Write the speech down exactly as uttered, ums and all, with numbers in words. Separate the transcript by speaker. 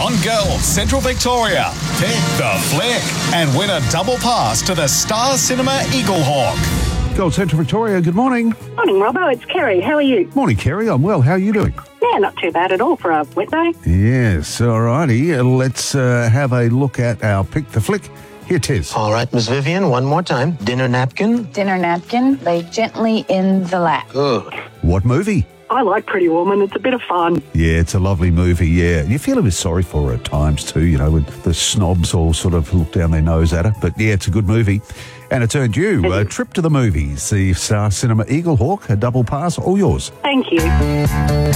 Speaker 1: On Girls Central Victoria, pick the flick and win a double pass to the Star Cinema Eaglehawk.
Speaker 2: Gold Central Victoria, good morning.
Speaker 3: Morning, Robbo. It's Kerry. How are you?
Speaker 2: Morning, Kerry. I'm well. How are you doing?
Speaker 3: Yeah, not too bad at all for a wet day.
Speaker 2: Yes, all righty. Uh, Let's uh, have a look at our Pick the Flick. Here it is.
Speaker 4: All right, Miss Vivian, one more time. Dinner napkin.
Speaker 5: Dinner napkin laid gently in the lap.
Speaker 4: Good.
Speaker 2: What movie?
Speaker 3: I like Pretty Woman. It's a bit of fun.
Speaker 2: Yeah, it's a lovely movie, yeah. You feel a bit sorry for her at times too, you know, when the snobs all sort of look down their nose at her. But yeah, it's a good movie. And it's earned you a trip to the movies. The Star Cinema Eaglehawk, a double pass, all yours.
Speaker 3: Thank you.